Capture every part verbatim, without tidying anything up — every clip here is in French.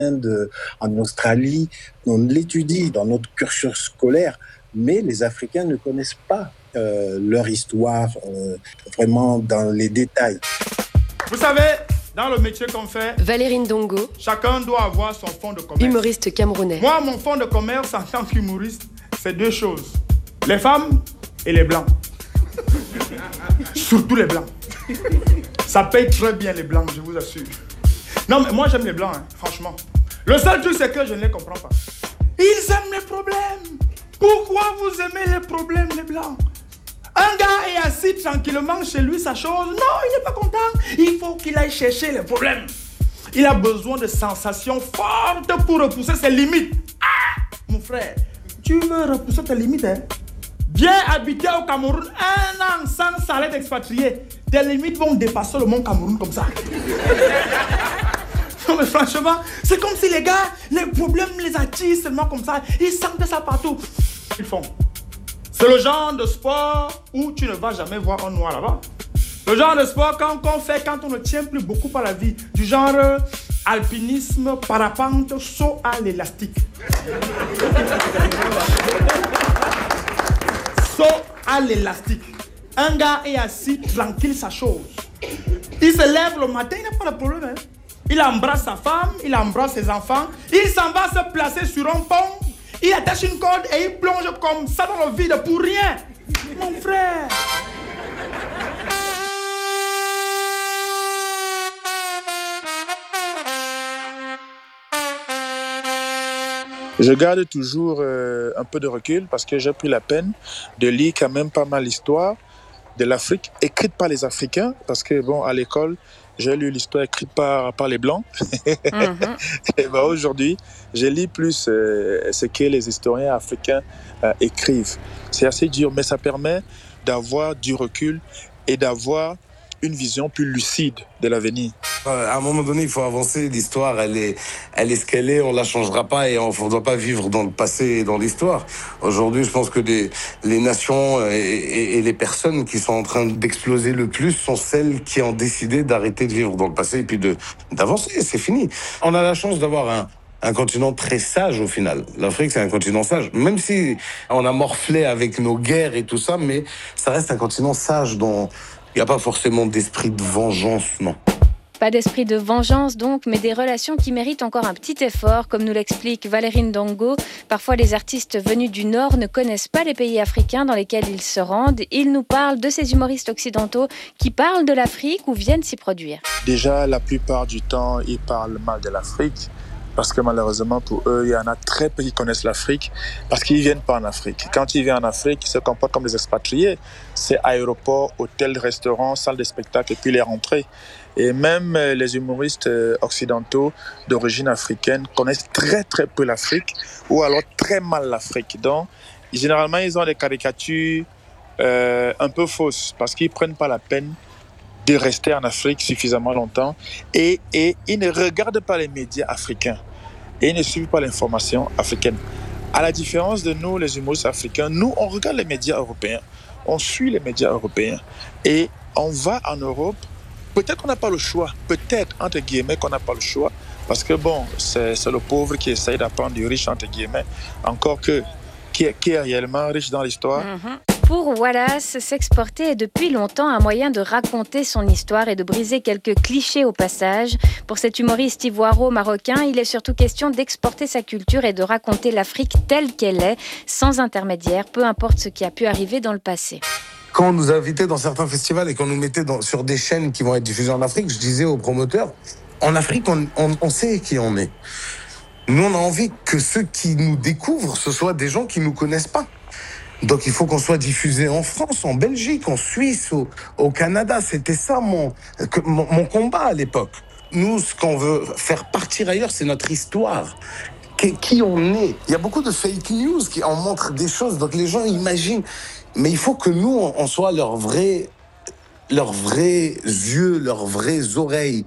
Inde, en Australie. On l'étudie dans notre cursus scolaire, mais les Africains ne connaissent pas euh, leur histoire euh, vraiment dans les détails. Vous savez, dans le métier qu'on fait, Valérie Ndongo, chacun doit avoir son fonds de commerce. Humoriste camerounais. Moi, mon fonds de commerce en tant qu'humoriste, c'est deux choses. Les femmes et les blancs. Surtout les blancs. Ça paye très bien les blancs, je vous assure. Non, mais moi j'aime les blancs, hein, franchement. Le seul truc, c'est que je ne les comprends pas. Ils aiment les problèmes. Pourquoi vous aimez les problèmes, les blancs? Un gars est assis tranquillement chez lui, sa chose. Non, il n'est pas content. Il faut qu'il aille chercher les problèmes. Il a besoin de sensations fortes pour repousser ses limites. Ah, mon frère, tu veux repousser tes limites, hein? Viens habiter au Cameroun un an sans salaire d'expatrié. Tes limites vont dépasser le monde Cameroun comme ça. Non mais franchement, c'est comme si les gars, les problèmes les attirent seulement comme ça. Ils sentent ça partout. Ils font. C'est le genre de sport où tu ne vas jamais voir un noir là-bas. Le genre de sport qu'on fait quand on ne tient plus beaucoup à la vie. Du genre euh, alpinisme, parapente, saut à l'élastique. Saut à l'élastique. Un gars est assis tranquille, sa chose. Il se lève le matin, il n'a pas de problème. Hein? Il embrasse sa femme, il embrasse ses enfants. Il s'en va se placer sur un pont. Il attache une corde et il plonge comme ça dans le vide pour rien. Mon frère. Je garde toujours euh, un peu de recul parce que j'ai pris la peine de lire quand même pas mal l'histoire de l'Afrique, écrite par les Africains, parce que bon, à l'école, j'ai lu l'histoire écrite par, par les Blancs. Mm-hmm. Et ben, aujourd'hui, je lis plus euh, ce que les historiens africains euh, écrivent. C'est assez dur, mais ça permet d'avoir du recul et d'avoir une vision plus lucide de l'avenir. À un moment donné, il faut avancer. L'histoire, elle est, elle est ce qu'elle est. On la changera pas et on ne doit pas vivre dans le passé et dans l'histoire. Aujourd'hui, je pense que les, les nations et, et, et les personnes qui sont en train d'exploser le plus sont celles qui ont décidé d'arrêter de vivre dans le passé et puis de, d'avancer. C'est fini. On a la chance d'avoir un, un continent très sage au final. L'Afrique, c'est un continent sage. Même si on a morflé avec nos guerres et tout ça, mais ça reste un continent sage dont il n'y a pas forcément d'esprit de vengeance, non. Pas d'esprit de vengeance donc, mais des relations qui méritent encore un petit effort, comme nous l'explique Valérie Ndongo. Parfois, les artistes venus du Nord ne connaissent pas les pays africains dans lesquels ils se rendent. Ils nous parlent de ces humoristes occidentaux qui parlent de l'Afrique ou viennent s'y produire. Déjà, la plupart du temps, ils parlent mal de l'Afrique. Parce que malheureusement, pour eux, il y en a très peu qui connaissent l'Afrique parce qu'ils ne viennent pas en Afrique. Quand ils viennent en Afrique, ils se comportent comme des expatriés. C'est aéroport, hôtel, restaurant, salle de spectacle et puis les rentrées. Et même les humoristes occidentaux d'origine africaine connaissent très très peu l'Afrique ou alors très mal l'Afrique. Donc, généralement, ils ont des caricatures euh, un peu fausses parce qu'ils ne prennent pas la peine de rester en Afrique suffisamment longtemps et, et ils ne regardent pas les médias africains et ils ne suivent pas l'information africaine. À la différence de nous, les humoristes africains, nous, on regarde les médias européens, on suit les médias européens et on va en Europe. Peut-être qu'on n'a pas le choix, peut-être, entre guillemets, qu'on n'a pas le choix parce que bon, c'est, c'est le pauvre qui essaye d'apprendre du riche, entre guillemets, encore que qui est, qui est réellement riche dans l'histoire. Mm-hmm. Pour Wallace, s'exporter est depuis longtemps un moyen de raconter son histoire et de briser quelques clichés au passage. Pour cet humoriste ivoiro-marocain, il est surtout question d'exporter sa culture et de raconter l'Afrique telle qu'elle est, sans intermédiaire, peu importe ce qui a pu arriver dans le passé. Quand on nous invitait dans certains festivals et qu'on nous mettait dans, sur des chaînes qui vont être diffusées en Afrique, je disais aux promoteurs, en Afrique, on, on, on sait qui on est. Nous, on a envie que ceux qui nous découvrent, ce soient des gens qui ne nous connaissent pas. Donc il faut qu'on soit diffusé en France, en Belgique, en Suisse, au, au Canada. C'était ça mon, mon, mon combat à l'époque. Nous, ce qu'on veut faire partir ailleurs, c'est notre histoire. Qui, qui on est. Il y a beaucoup de fake news qui en montrent des choses, donc les gens imaginent. Mais il faut que nous, on soit leurs vrais, leurs vrais yeux, leurs vraies oreilles,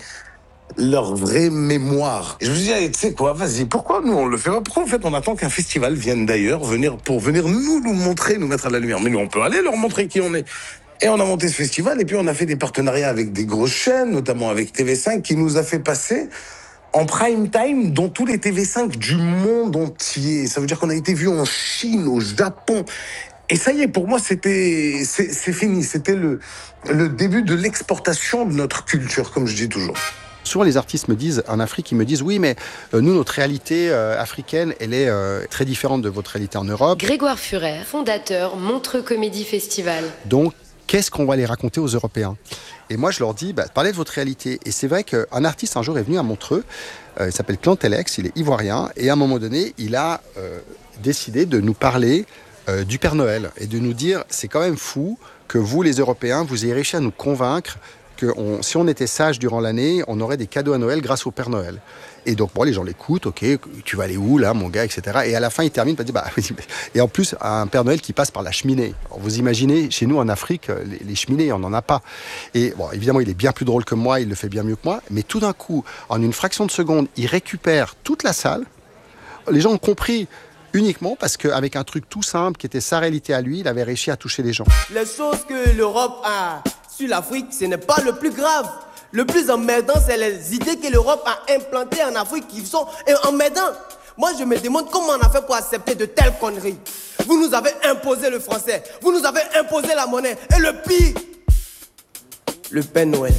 leur vraie mémoire. Et je me dis, tu sais quoi, vas-y, pourquoi nous on le fait pas? Pourquoi en fait on attend qu'un festival vienne d'ailleurs venir pour venir nous nous montrer, nous mettre à la lumière? Mais nous on peut aller leur montrer qui on est. Et on a monté ce festival et puis on a fait des partenariats avec des grosses chaînes, notamment avec T V cinq, qui nous a fait passer en prime time dans tous les T V cinq du monde entier. Ça veut dire qu'on a été vu en Chine, au Japon. Et ça y est, pour moi, c'était, c'est, c'est fini. C'était le, le début de l'exportation de notre culture, comme je dis toujours. Souvent, les artistes me disent, en Afrique, ils me disent, oui, mais euh, nous, notre réalité euh, africaine, elle est euh, très différente de votre réalité en Europe. Grégoire Furet, fondateur Montreux Comédie Festival. Donc, qu'est-ce qu'on va aller raconter aux Européens ? Et moi, je leur dis, bah, parlez de votre réalité. Et c'est vrai qu'un artiste, un jour, est venu à Montreux. Euh, il s'appelle Clantelex, il est ivoirien. Et à un moment donné, il a euh, décidé de nous parler euh, du Père Noël et de nous dire, c'est quand même fou que vous, les Européens, vous ayez réussi à nous convaincre que on, si on était sage durant l'année, on aurait des cadeaux à Noël grâce au Père Noël. Et donc, bon, les gens l'écoutent, ok, tu vas aller où, là, mon gars, et cetera. Et à la fin, il termine par dire, bah, et en plus, un Père Noël qui passe par la cheminée. Alors, vous imaginez, chez nous, en Afrique, les, les cheminées, on n'en a pas. Et bon, évidemment, il est bien plus drôle que moi, il le fait bien mieux que moi, mais tout d'un coup, en une fraction de seconde, il récupère toute la salle. Les gens ont compris uniquement parce qu'avec un truc tout simple, qui était sa réalité à lui, il avait réussi à toucher les gens. Les choses que l'Europe a sur l'Afrique, ce n'est pas le plus grave. Le plus emmerdant, c'est les idées que l'Europe a implantées en Afrique qui sont emmerdantes. Moi, je me demande comment on a fait pour accepter de telles conneries. Vous nous avez imposé le français, vous nous avez imposé la monnaie, et le pire, le Père Noël.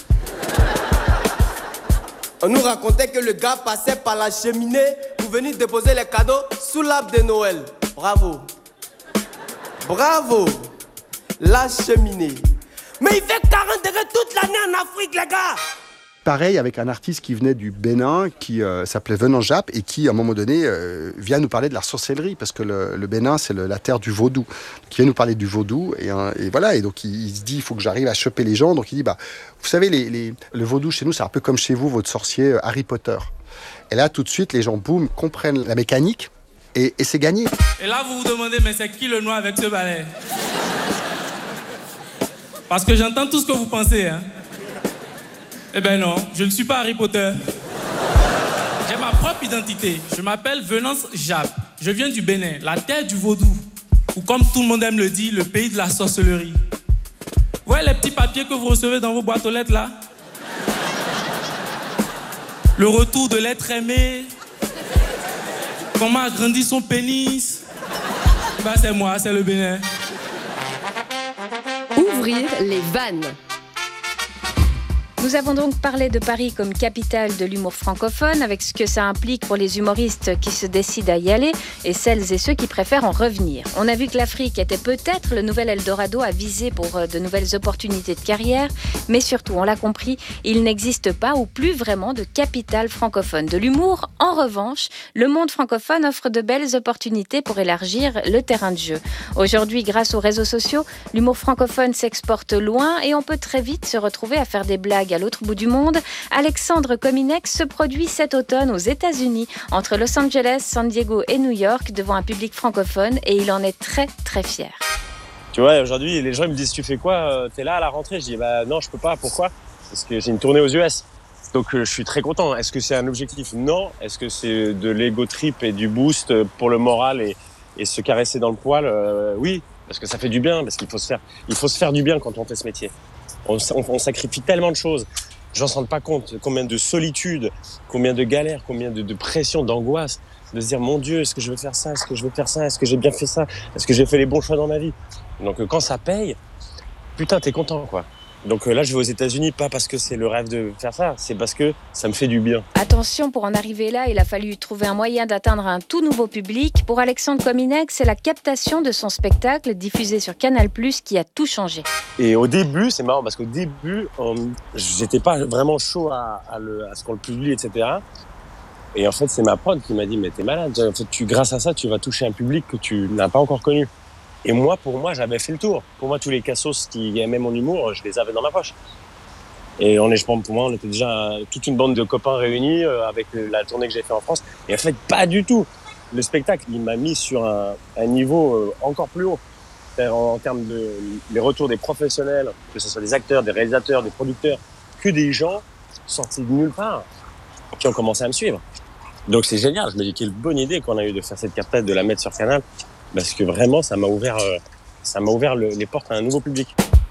On nous racontait que le gars passait par la cheminée pour venir déposer les cadeaux sous l'arbre de Noël. Bravo. Bravo. La cheminée. Mais il fait quarante degrés toute l'année en Afrique, les gars. Pareil avec un artiste qui venait du Bénin, qui euh, s'appelait Venant Jap, et qui, à un moment donné, euh, vient nous parler de la sorcellerie, parce que le, le Bénin, c'est le, la terre du vaudou. Donc, il vient nous parler du vaudou, et, euh, et voilà, et donc il, il se dit, il faut que j'arrive à choper les gens. Donc il dit, bah, vous savez, les, les, le vaudou chez nous, c'est un peu comme chez vous, votre sorcier euh, Harry Potter. Et là, tout de suite, les gens, boum, comprennent la mécanique, et, et c'est gagné. Et là, vous vous demandez, mais c'est qui le noir avec ce balai ? Parce que j'entends tout ce que vous pensez, hein. Eh ben non, je ne suis pas Harry Potter. J'ai ma propre identité. Je m'appelle Venance Jap. Je viens du Bénin, la terre du vaudou. Ou comme tout le monde aime le dire, le pays de la sorcellerie. Vous voyez les petits papiers que vous recevez dans vos boîtes aux lettres, là ? Le retour de l'être aimé. Comment agrandir son pénis. Ben c'est moi, c'est le Bénin. Ouvrir les vannes. Nous avons donc parlé de Paris comme capitale de l'humour francophone, avec ce que ça implique pour les humoristes qui se décident à y aller et celles et ceux qui préfèrent en revenir. On a vu que l'Afrique était peut-être le nouvel Eldorado à viser pour de nouvelles opportunités de carrière, mais surtout, on l'a compris, il n'existe pas ou plus vraiment de capitale francophone de l'humour. En revanche, le monde francophone offre de belles opportunités pour élargir le terrain de jeu. Aujourd'hui, grâce aux réseaux sociaux, l'humour francophone s'exporte loin et on peut très vite se retrouver à faire des blagues à l'autre bout du monde. Alexandre Kominek se produit cet automne aux États-Unis, entre Los Angeles, San Diego et New York, devant un public francophone, et il en est très très fier. Tu vois, aujourd'hui, les gens ils me disent, tu fais quoi ? T'es là à la rentrée ? Je dis, bah non, je peux pas. Pourquoi ? Parce que j'ai une tournée aux U S. Donc euh, je suis très content. Est-ce que c'est un objectif ? Non. Est-ce que c'est de l'ego trip et du boost pour le moral et, et se caresser dans le poil ? euh, Oui, parce que ça fait du bien, parce qu'il faut se faire, il faut se faire du bien quand on fait ce métier. On, on, on sacrifie tellement de choses. J'en rends pas compte. Combien de solitude, combien de galères, combien de, de pression, d'angoisse. De se dire, mon Dieu, est-ce que je veux faire ça ? Est-ce que je veux faire ça ? Est-ce que j'ai bien fait ça ? Est-ce que j'ai fait les bons choix dans ma vie ? Donc quand ça paye, putain, t'es content, quoi. Donc là, je vais aux États-Unis, pas parce que c'est le rêve de faire ça, c'est parce que ça me fait du bien. Attention, pour en arriver là, il a fallu trouver un moyen d'atteindre un tout nouveau public. Pour Alexandre Kominek, c'est la captation de son spectacle diffusé sur Canal plus, qui a tout changé. Et au début, c'est marrant parce qu'au début, euh, j'étais pas vraiment chaud à, à, le, à ce qu'on le publie, et cetera. Et en fait, c'est ma prod qui m'a dit, mais t'es malade. En fait, tu, grâce à ça, tu vas toucher un public que tu n'as pas encore connu. Et moi, pour moi, j'avais fait le tour. Pour moi, tous les cassos qui aimaient mon humour, je les avais dans ma poche. Et on est, je pense, pour moi, on était déjà toute une bande de copains réunis avec la tournée que j'ai fait en France. Et en fait, pas du tout. Le spectacle, il m'a mis sur un, un niveau encore plus haut. C'est-à-dire en, en termes de les retours des professionnels, que ce soit des acteurs, des réalisateurs, des producteurs, que des gens sortis de nulle part qui ont commencé à me suivre. Donc c'est génial. Je me dis quelle bonne idée qu'on a eu de faire cette captation, de la mettre sur Canal. Parce que vraiment, ça m'a ouvert, euh, ça m'a ouvert le, les portes à un nouveau public.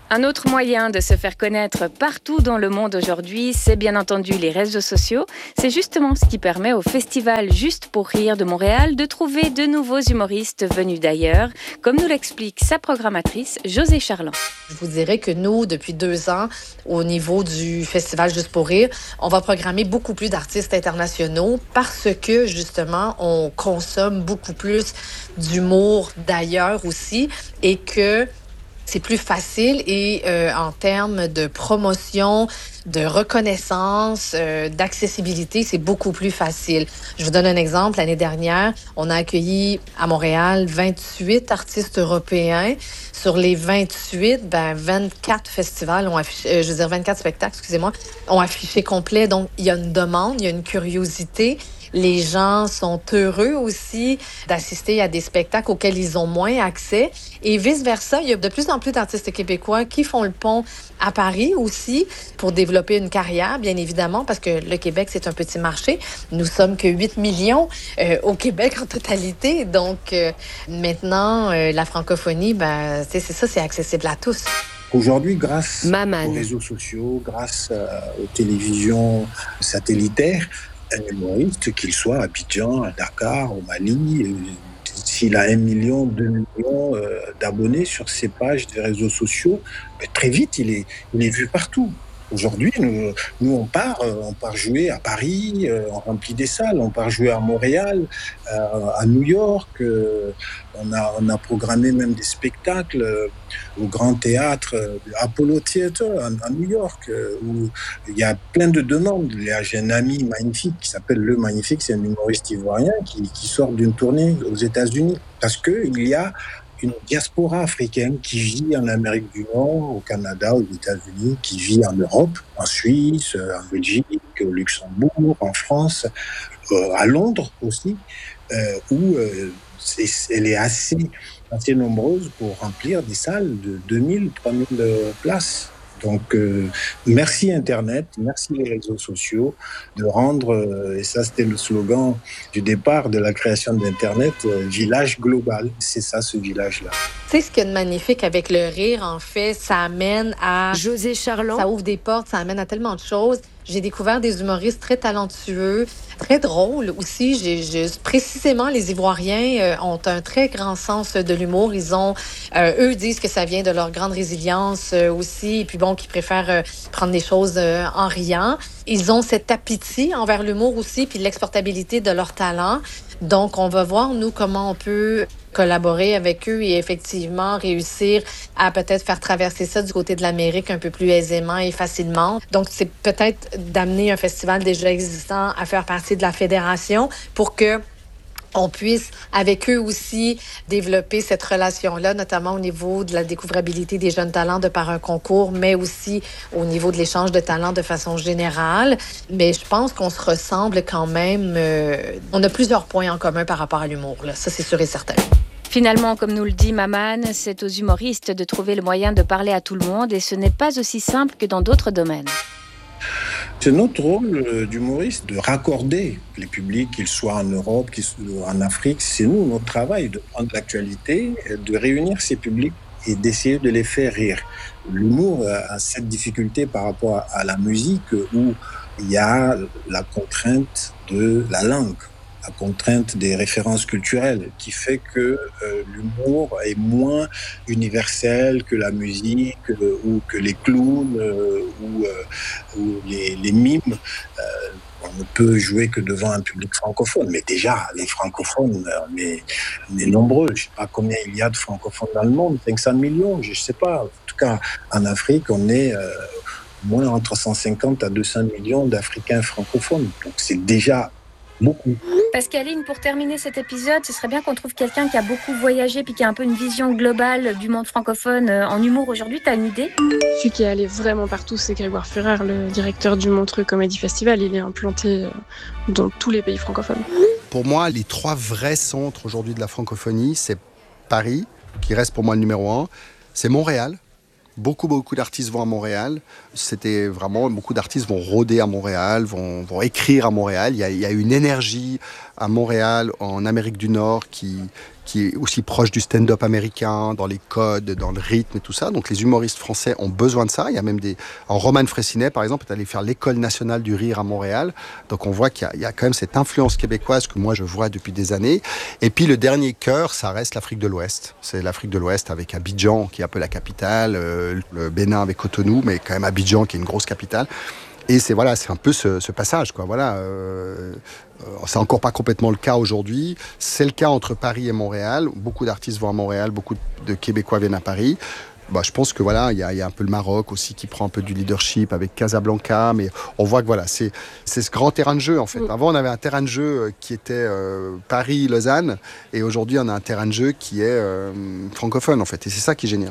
Un autre moyen de se faire connaître partout dans le monde aujourd'hui, c'est bien entendu les réseaux sociaux. C'est justement ce qui permet au festival Juste pour rire de Montréal de trouver de nouveaux humoristes venus d'ailleurs, comme nous l'explique sa programmatrice Josée Charland. Je vous dirais que nous, depuis deux ans, au niveau du festival Juste pour rire, on va programmer beaucoup plus d'artistes internationaux parce que justement, on consomme beaucoup plus d'humour d'ailleurs aussi et que c'est plus facile et euh, en termes de promotion, de reconnaissance, euh, d'accessibilité, c'est beaucoup plus facile. Je vous donne un exemple. L'année dernière, on a accueilli à Montréal vingt-huit artistes européens. Sur les vingt-huit, ben vingt-quatre festivals ont affiché, euh, je veux dire vingt-quatre spectacles, excusez-moi, ont affiché complet. Donc, il y a une demande, il y a une curiosité. Les gens sont heureux aussi d'assister à des spectacles auxquels ils ont moins accès. Et vice-versa, il y a de plus en plus d'artistes québécois qui font le pont à Paris aussi pour développer une carrière, bien évidemment, parce que le Québec, c'est un petit marché. Nous sommes que huit millions euh, au Québec en totalité. Donc, euh, maintenant, euh, la francophonie, ben, c'est ça, c'est accessible à tous. Aujourd'hui, grâce Maman. aux réseaux sociaux, grâce euh, aux télévisions satellitaires, un humoriste, qu'il soit à Abidjan, à Dakar, au Mali, euh, s'il a un million, deux millions euh, d'abonnés sur ses pages des réseaux sociaux, euh, très vite, il est, il est vu partout. Aujourd'hui, nous, nous on part, euh, on part jouer à Paris, euh, on remplit des salles, on part jouer à Montréal, euh, à New York, euh, on a, on a programmé même des spectacles euh, au Grand Théâtre, euh, Apollo Theater à, à New York, euh, où il y a plein de demandes. J'ai un ami magnifique qui s'appelle Le Magnifique, c'est un humoriste ivoirien qui, qui sort d'une tournée aux États-Unis parce qu'il y a une diaspora africaine qui vit en Amérique du Nord, au Canada, aux États-Unis, qui vit en Europe, en Suisse, en Belgique, au Luxembourg, en France, euh, à Londres aussi, euh, où euh, c'est, elle est assez, assez nombreuse pour remplir des salles de deux mille, trois mille places. Donc, euh, merci Internet, merci les réseaux sociaux de rendre, euh, et ça c'était le slogan du départ de la création d'Internet, euh, village global. C'est ça ce village-là. Tu sais, ce qu'il y a de magnifique avec le rire, en fait, ça amène à... Josée Charland. Ça ouvre des portes, ça amène à tellement de choses. J'ai découvert des humoristes très talentueux, très drôles aussi. J'ai, j'ai, précisément, les Ivoiriens euh, ont un très grand sens de l'humour. Ils ont, euh, eux disent que ça vient de leur grande résilience euh, aussi, et puis bon, qu'ils préfèrent euh, prendre les choses euh, en riant. Ils ont cet appétit envers l'humour aussi, puis l'exportabilité de leur talent. Donc, on va voir, nous, comment on peut collaborer avec eux et effectivement réussir à peut-être faire traverser ça du côté de l'Amérique un peu plus aisément et facilement. Donc, c'est peut-être d'amener un festival déjà existant à faire partie de la fédération pour que on puisse, avec eux aussi, développer cette relation-là, notamment au niveau de la découvrabilité des jeunes talents de par un concours, mais aussi au niveau de l'échange de talents de façon générale. Mais je pense qu'on se ressemble quand même. Euh, on a plusieurs points en commun par rapport à l'humour, là. Ça, c'est sûr et certain. Finalement, comme nous le dit Maman, c'est aux humoristes de trouver le moyen de parler à tout le monde et ce n'est pas aussi simple que dans d'autres domaines. C'est notre rôle d'humoriste de raccorder les publics, qu'ils soient en Europe, qu'ils soient en Afrique. C'est nous, notre travail, de prendre l'actualité, de réunir ces publics et d'essayer de les faire rire. L'humour a cette difficulté par rapport à la musique où il y a la contrainte de la langue, la contrainte des références culturelles qui fait que euh, l'humour est moins universel que la musique euh, ou que les clowns euh, ou, euh, ou les, les mimes. Euh, on ne peut jouer que devant un public francophone. Mais déjà, les francophones, on est, on est nombreux. Je ne sais pas combien il y a de francophones dans le monde, cinq cents millions, je ne sais pas. En tout cas, en Afrique, on est euh, moins entre cent cinquante à deux cents millions d'Africains francophones. Donc c'est déjà beaucoup. Pascaline, pour terminer cet épisode, ce serait bien qu'on trouve quelqu'un qui a beaucoup voyagé puis qui a un peu une vision globale du monde francophone en humour aujourd'hui. T'as une idée ? Celui qui est allé vraiment partout, c'est Grégoire Ferrer, le directeur du Montreux Comedy Festival. Il est implanté dans tous les pays francophones. Pour moi, les trois vrais centres aujourd'hui de la francophonie, c'est Paris, qui reste pour moi le numéro un, c'est Montréal. Beaucoup, beaucoup d'artistes vont à Montréal. C'était vraiment, beaucoup d'artistes vont rôder à Montréal, vont, vont écrire à Montréal. Il y a, il y a une énergie à Montréal, en Amérique du Nord, qui, qui est aussi proche du stand-up américain, dans les codes, dans le rythme et tout ça. Donc les humoristes français ont besoin de ça. Il y a même des... En Roman Fraissinet, par exemple, est allé faire l'École nationale du rire à Montréal. Donc on voit qu'il y a, il y a quand même cette influence québécoise que moi je vois depuis des années. Et puis le dernier cœur, ça reste l'Afrique de l'Ouest. C'est l'Afrique de l'Ouest avec Abidjan, qui est un peu la capitale, euh, le Bénin avec Cotonou, mais quand même Abidjan, qui est une grosse capitale. Et c'est voilà, c'est un peu ce, ce passage, quoi. Voilà, euh, euh, c'est encore pas complètement le cas aujourd'hui. C'est le cas entre Paris et Montréal. Beaucoup d'artistes vont à Montréal, beaucoup de Québécois viennent à Paris. Bah, je pense que voilà, il y a, y a un peu le Maroc aussi qui prend un peu du leadership avec Casablanca, mais on voit que voilà, c'est c'est ce grand terrain de jeu en fait. Avant, on avait un terrain de jeu qui était euh, Paris-Lausanne, et aujourd'hui, on a un terrain de jeu qui est euh, francophone en fait. Et c'est ça qui est génial.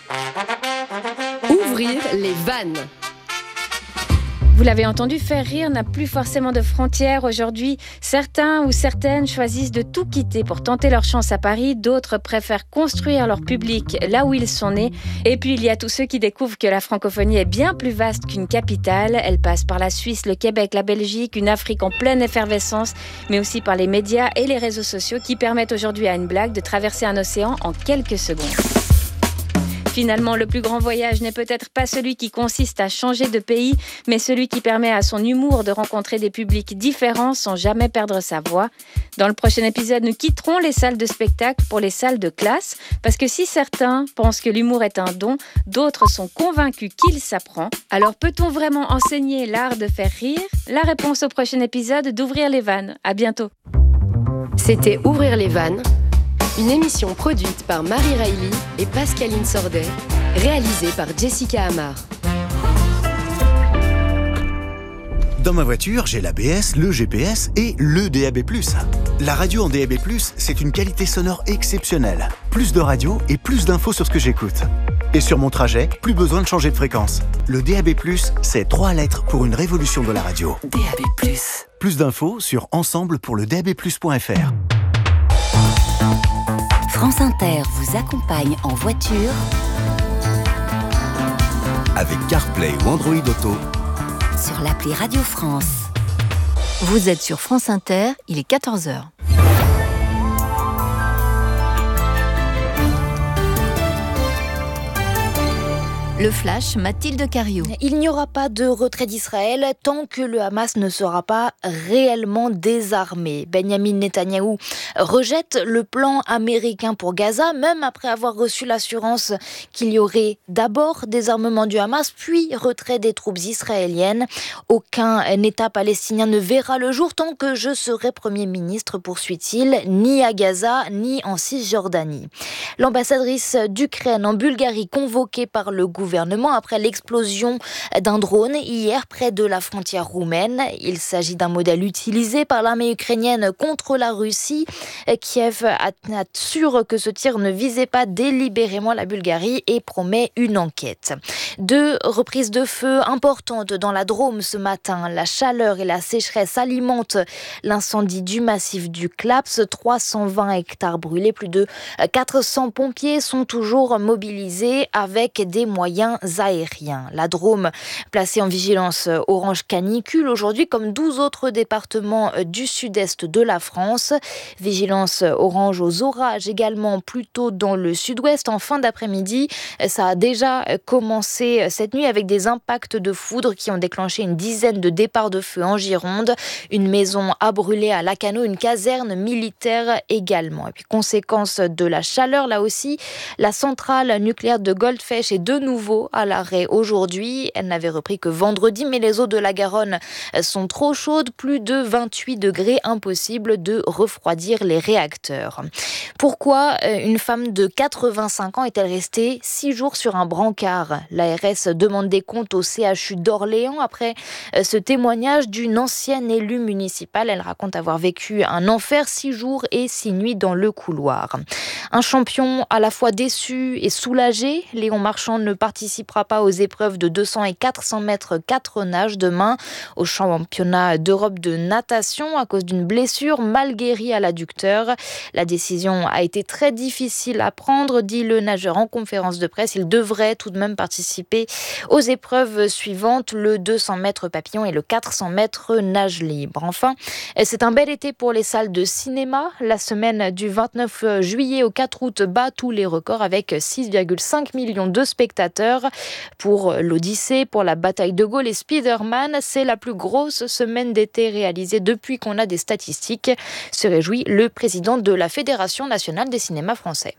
Ouvrir les vannes. Vous l'avez entendu, faire rire n'a plus forcément de frontières. Aujourd'hui, certains ou certaines choisissent de tout quitter pour tenter leur chance à Paris. D'autres préfèrent construire leur public là où ils sont nés. Et puis, il y a tous ceux qui découvrent que la francophonie est bien plus vaste qu'une capitale. Elle passe par la Suisse, le Québec, la Belgique, une Afrique en pleine effervescence, mais aussi par les médias et les réseaux sociaux qui permettent aujourd'hui à une blague de traverser un océan en quelques secondes. Finalement, le plus grand voyage n'est peut-être pas celui qui consiste à changer de pays, mais celui qui permet à son humour de rencontrer des publics différents sans jamais perdre sa voix. Dans le prochain épisode, nous quitterons les salles de spectacle pour les salles de classe, parce que si certains pensent que l'humour est un don, d'autres sont convaincus qu'il s'apprend. Alors peut-on vraiment enseigner l'art de faire rire ? La réponse au prochain épisode d'Ouvrir les vannes. À bientôt. C'était Ouvrir les vannes. Une émission produite par Marie Reilly et Pascaline Sordet, réalisée par Jessica Amar. Dans ma voiture, j'ai l'A B S, le G P S et le D A B plus. La radio en D A B plus, c'est une qualité sonore exceptionnelle. Plus de radio et plus d'infos sur ce que j'écoute. Et sur mon trajet, plus besoin de changer de fréquence. Le D A B plus, c'est trois lettres pour une révolution de la radio. D A B plus. Plus d'infos sur ensemble pour le D A B plus point F R. France Inter vous accompagne en voiture avec CarPlay ou Android Auto sur l'appli Radio France. Vous êtes sur France Inter, il est quatorze heures. Le flash, Mathilde Cariou. Il n'y aura pas de retrait d'Israël tant que le Hamas ne sera pas réellement désarmé. Benjamin Netanyahou rejette le plan américain pour Gaza, même après avoir reçu l'assurance qu'il y aurait d'abord désarmement du Hamas, puis retrait des troupes israéliennes. Aucun État palestinien ne verra le jour tant que je serai Premier ministre, poursuit-il, ni à Gaza, ni en Cisjordanie. L'ambassadrice d'Ukraine en Bulgarie, convoquée par le gouvernement, gouvernement après l'explosion d'un drone hier près de la frontière roumaine. Il s'agit d'un modèle utilisé par l'armée ukrainienne contre la Russie. Kiev assure que ce tir ne visait pas délibérément la Bulgarie et promet une enquête. Deux reprises de feu importantes dans la Drôme ce matin. La chaleur et la sécheresse alimentent l'incendie du massif du Claps. trois cent vingt hectares brûlés. Plus de quatre cents pompiers sont toujours mobilisés avec des moyens aériens. La Drôme placée en vigilance orange canicule aujourd'hui comme douze autres départements du sud-est de la France. Vigilance orange aux orages également plutôt dans le sud-ouest en fin d'après-midi. Ça a déjà commencé cette nuit avec des impacts de foudre qui ont déclenché une dizaine de départs de feu en Gironde. Une maison a brûlé à Lacanau, une caserne militaire également. Et puis conséquence de la chaleur là aussi, la centrale nucléaire de Goldfech est de nouveau à l'arrêt aujourd'hui. Elle n'avait repris que vendredi, mais les eaux de la Garonne sont trop chaudes, plus de vingt-huit degrés, impossible de refroidir les réacteurs. Pourquoi une femme de quatre-vingt-cinq ans est-elle restée six jours sur un brancard ? L'A R S demande des comptes au C H U d'Orléans après ce témoignage d'une ancienne élue municipale. Elle raconte avoir vécu un enfer, six jours et six nuits dans le couloir. Un champion à la fois déçu et soulagé, Léon Marchand ne participe participera pas aux épreuves de deux cents et quatre cents mètres quatre nages demain au championnat d'Europe de natation à cause d'une blessure mal guérie à l'adducteur. La décision a été très difficile à prendre, dit le nageur en conférence de presse. Il devrait tout de même participer aux épreuves suivantes, le deux cents mètres papillon et le quatre cents mètres nage libre. Enfin, c'est un bel été pour les salles de cinéma. La semaine du vingt-neuf juillet au quatre août bat tous les records avec six virgule cinq millions de spectateurs. Pour l'Odyssée, pour la Bataille de Gaulle et Spider-Man, c'est la plus grosse semaine d'été réalisée depuis qu'on a des statistiques, se réjouit le président de la Fédération nationale des cinémas français.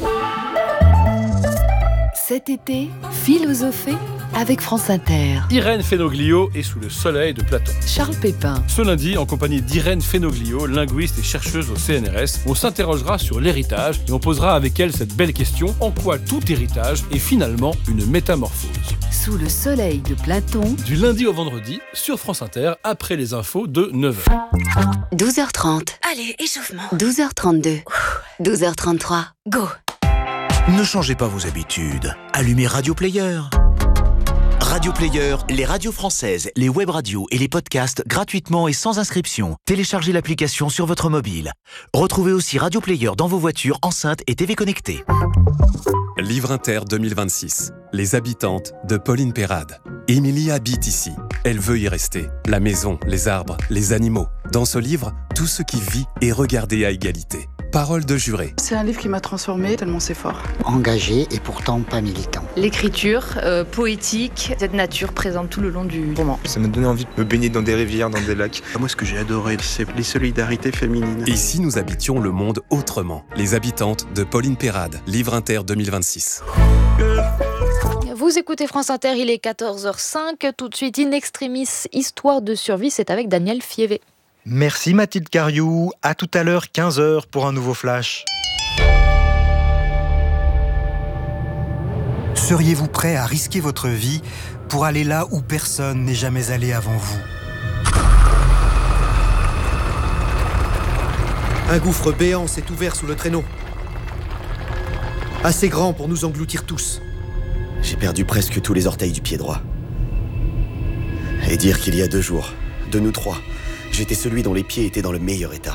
Cet été, philosophée avec France Inter. Irène Fenoglio est sous le soleil de Platon. Charles Pépin. Ce lundi, en compagnie d'Irène Fenoglio, linguiste et chercheuse au C N R S, on s'interrogera sur l'héritage et on posera avec elle cette belle question: en quoi tout héritage est finalement une métamorphose? Sous le soleil de Platon. Du lundi au vendredi, sur France Inter, après les infos de neuf heures. douze heures trente. Allez, échauffement. douze heures trente-deux. douze heures trente-trois. Go. Ne changez pas vos habitudes. Allumez Radio Player. Radio Player, les radios françaises, les web radios et les podcasts gratuitement et sans inscription. Téléchargez l'application sur votre mobile. Retrouvez aussi Radio Player dans vos voitures, enceintes et T V connectées. Livre Inter deux mille vingt-six. Les habitantes de Pauline Perrade. Émilie habite ici. Elle veut y rester. La maison, les arbres, les animaux. Dans ce livre, tout ce qui vit est regardé à égalité. Parole de juré. C'est un livre qui m'a transformée tellement c'est fort. Engagé et pourtant pas militant. L'écriture euh, poétique, cette nature présente tout le long du roman. Ça m'a donné envie de me baigner dans des rivières, dans des lacs. Moi, ce que j'ai adoré, c'est les solidarités féminines. Et si nous habitions le monde autrement? Les habitantes de Pauline Perrade. Livre Inter deux mille vingt-six. Vous écoutez France Inter, il est quatorze heures cinq. Tout de suite, In Extremis, Histoire de survie, c'est avec Daniel Fievé. Merci Mathilde Cariou, à tout à l'heure quinze heures pour un nouveau flash. Seriez-vous prêt à risquer votre vie pour aller là où personne n'est jamais allé avant vous? Un gouffre béant s'est ouvert sous le traîneau. Assez grand pour nous engloutir tous. J'ai perdu presque tous les orteils du pied droit. Et dire qu'il y a deux jours, de nous trois, j'étais celui dont les pieds étaient dans le meilleur état.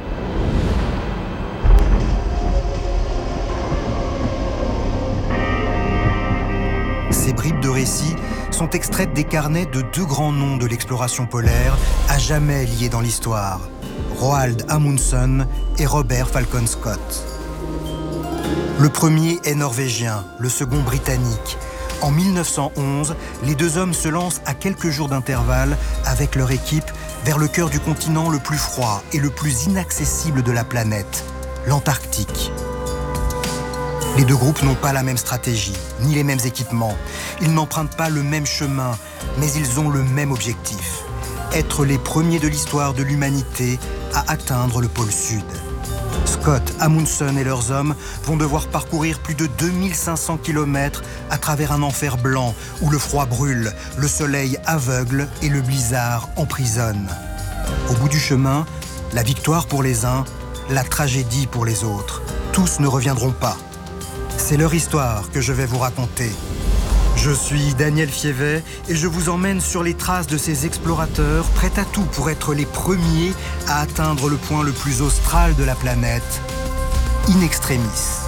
Ces bribes de récits sont extraites des carnets de deux grands noms de l'exploration polaire, à jamais liés dans l'histoire, Roald Amundsen et Robert Falcon Scott. Le premier est norvégien, le second britannique. En mille neuf cent onze, les deux hommes se lancent à quelques jours d'intervalle avec leur équipe vers le cœur du continent le plus froid et le plus inaccessible de la planète, l'Antarctique. Les deux groupes n'ont pas la même stratégie, ni les mêmes équipements. Ils n'empruntent pas le même chemin, mais ils ont le même objectif. Être les premiers de l'histoire de l'humanité à atteindre le pôle Sud. Scott, Amundsen et leurs hommes vont devoir parcourir plus de deux mille cinq cents kilomètres à travers un enfer blanc où le froid brûle, le soleil aveugle et le blizzard emprisonne. Au bout du chemin, la victoire pour les uns, la tragédie pour les autres. Tous ne reviendront pas. C'est leur histoire que je vais vous raconter. Je suis Daniel Fievé et je vous emmène sur les traces de ces explorateurs prêts à tout pour être les premiers à atteindre le point le plus austral de la planète, In Extremis.